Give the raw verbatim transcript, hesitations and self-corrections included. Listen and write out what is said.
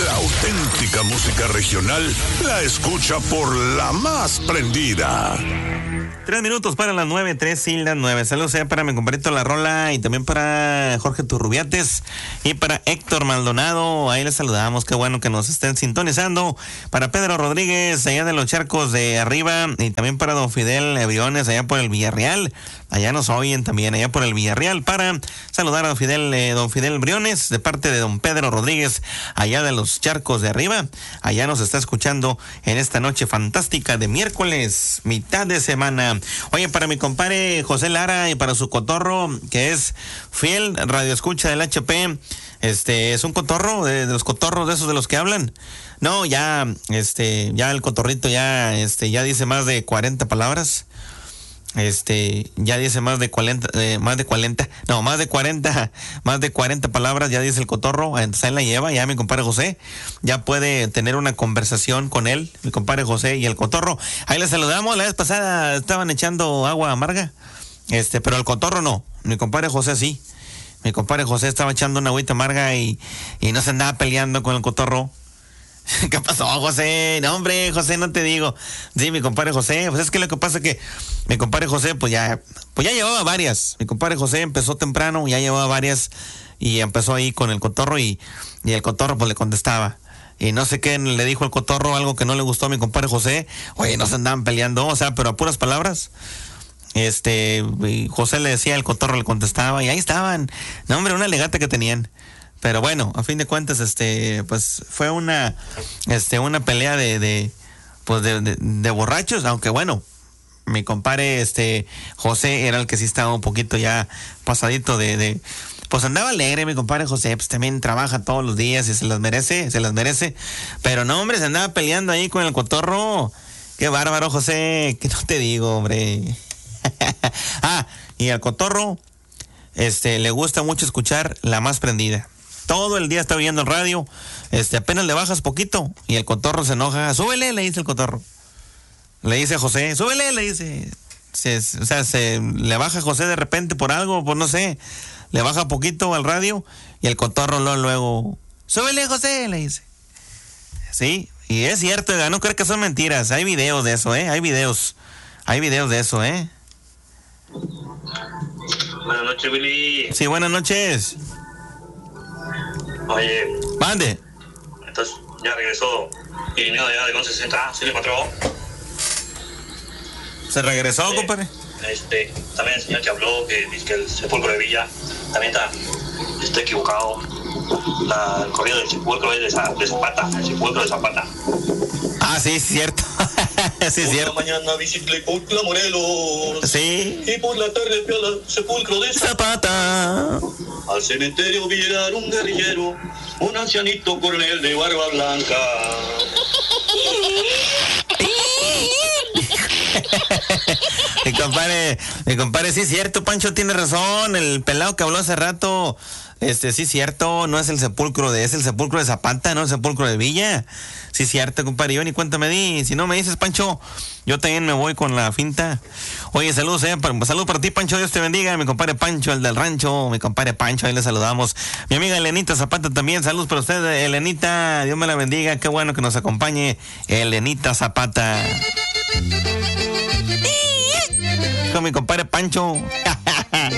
La auténtica música regional la escucha por la más prendida. Tres minutos para las nueve, tres y las nueve. Saludos sea para mi compadrito La Rola y también para Jorge Turrubiates y para Héctor Maldonado. Ahí les saludamos, qué bueno que nos estén sintonizando. Para Pedro Rodríguez, allá de los Charcos de Arriba, y también para don Fidel Briones, allá por el Villarreal. Allá nos oyen también, allá por el Villarreal, para saludar a don Fidel, eh, don Fidel Briones, de parte de don Pedro Rodríguez, allá de los Charcos de Arriba. Allá nos está escuchando en esta noche fantástica de miércoles, mitad de semana. Oye, para mi compadre José Lara y para su cotorro, que es fiel radioescucha del H P, este, es un cotorro, de, de los cotorros de esos de los que hablan. No, ya, este, ya el cotorrito ya, este, ya dice más de cuarenta palabras. Este, ya dice más de cuarenta, eh, más de cuarenta, no, más de cuarenta, más de cuarenta palabras, ya dice el cotorro, entonces ahí la lleva, ya mi compadre José, ya puede tener una conversación con él, mi compadre José y el cotorro. Ahí le saludamos, la vez pasada estaban echando agua amarga, este, pero el cotorro no, mi compadre José sí, mi compadre José estaba echando una agüita amarga y, y no se andaba peleando con el cotorro. ¿Qué pasó, José? No, hombre, José, no te digo. Sí, mi compadre José, pues es que lo que pasa es que mi compadre José, pues ya, pues ya llevaba varias. Mi compadre José empezó temprano, ya llevaba varias y empezó ahí con el cotorro y, y el cotorro pues le contestaba. Y no sé qué le dijo el cotorro, algo que no le gustó a mi compadre José. Oye, no se andaban peleando, o sea, pero a puras palabras. Este, y José le decía, el cotorro le contestaba y ahí estaban. No, hombre, una legata que tenían. Pero bueno, a fin de cuentas, este, pues fue una, este, una pelea de, de, pues de, de, de borrachos, aunque bueno, mi compadre, este, José era el que sí estaba un poquito ya pasadito de, de, pues andaba alegre, mi compadre José, pues también trabaja todos los días y se las merece, se las merece, pero no, hombre, se andaba peleando ahí con el cotorro. Qué bárbaro, José, que no te digo, hombre. Ah, y al cotorro, este, le gusta mucho escuchar La Más Prendida. Todo el día está oyendo el radio, este, apenas le bajas poquito y el cotorro se enoja. Súbele, le dice el cotorro. Le dice a José, súbele, le dice. Se, o sea, se le baja a José de repente por algo, pues no sé. Le baja poquito al radio y el cotorro luego, luego súbele, José, le dice. Sí, y es cierto, no creo que son mentiras. Hay videos de eso, ¿eh? Hay videos. Hay videos de eso, ¿eh? Buenas noches, Willy. Sí, buenas noches. Oye, mande. Entonces, ya regresó Irineo de allá de once sesenta, ¿sí le encontró? ¿Se regresó, eh, compadre? Este, también el señor que habló, que dice que el sepulcro de Villa, también está, está equivocado. La, el corrido del sepulcro es de, de Zapata, el sepulcro de Zapata. Ah, sí, cierto. Sí, es cierto. Por la mañana visité Cuautla, Morelos. Sí. Y por la tarde fui al sepulcro de Zapata. Al cementerio vi llegar un guerrillero, un ancianito coronel de barba blanca. Mi compadre, mi compadre, sí es cierto, Pancho tiene razón, el pelado que habló hace rato, este, sí es cierto, no es el sepulcro de, es el sepulcro de Zapata, no el sepulcro de Villa. Sí es cierto, compadre, yo ni cuenta me di, si no me dices, Pancho, yo también me voy con la finta. Oye, saludos, eh, para, saludos para ti, Pancho, Dios te bendiga, mi compadre Pancho, el del rancho, mi compadre Pancho, ahí le saludamos. Mi amiga Elenita Zapata también, saludos para usted, Elenita, Dios me la bendiga, qué bueno que nos acompañe Elenita Zapata. Con mi compadre Pancho.